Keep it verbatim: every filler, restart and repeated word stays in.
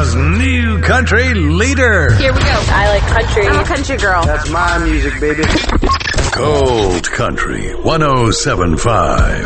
Omaha's new country leader. Here we go. I like country. I'm a country girl. That's my music, baby. Cold Country one oh seven point five.